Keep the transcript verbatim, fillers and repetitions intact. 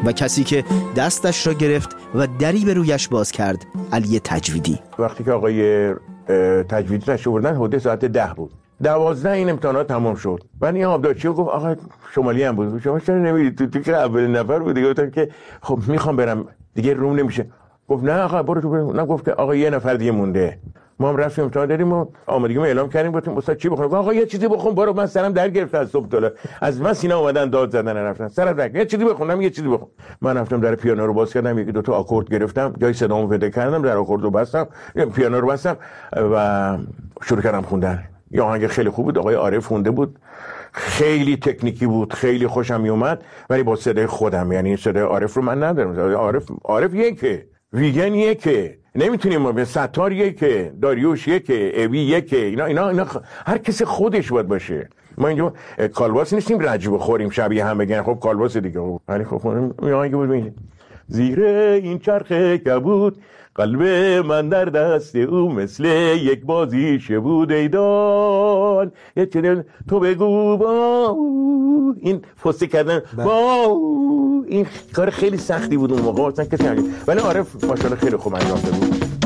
و کسی که دستش را گرفت و دری به رویش باز کرد علی تجویدی. وقتی که آقای تجویدی تشریف آوردن حدود ساعت ده بود، دوازده این امتحانات تمام شد. بعد این آبدارچی گفت آقا شمالی هم بود، شما چرا نمیرید تو؟ تو که اول نفر بود. گفتم که خب میخوام برم دیگه، روم نمیشه. گفت نه آقا برو تو برو. نه گفت که آقا یه نفر دیگه مونده. ما هم رفتیم امتحان دادیم و آمادگی ما اعلام کردیم. گفتیم استاد چی بخونم؟ آقا یه چیزی بخون. برو من سرم در گرفت از صبح تا از من سینا اومدن داد زدن رفتن سرم در. یه چیزی بخونم یه چیزی بخون. من رفتم در پیانو رو باز کردم، یکی دو تا آکورد گرفتم، جای صدامو پیدا کردم، در آکورد رو بستم، پیانو رو بستم و شروع کردم خوندن. یه آهنگ خیلی خوب بود، آقای عارف خونده بود، خیلی تکنیکی بود، خیلی خوشم میومد، ولی با صدای خودم. یعنی صدای عارف رو من ندارم. عارف عارف یکه، ویگن یکه، نمیتونیم ما به ستار یکه، داریوش یکه، اوی یکه، اینا اینا اینا خ... هر کسی خودش باید باشه. ما اینجا کالباس نیستیم رج بخوریم شبیه هم بگن خب کالباس دیگه. ولی خب خودم میگم بود ببین زیر این چرخ کبود قلب من در دست او مثل یک بازیشه بود ایدان یه چنین تو بگو با این فسته کردن با این کار خیلی سختی بود اون موقع، مثلا کسی نگه. ولی عارف ماشاءالله خیلی خوب انجام داد.